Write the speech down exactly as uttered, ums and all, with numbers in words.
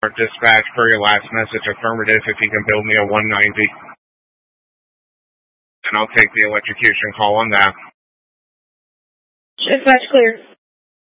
Dispatch, for your last message, affirmative, if you can build me a one ninety. And I'll take the electrocution call on that. Dispatch clear.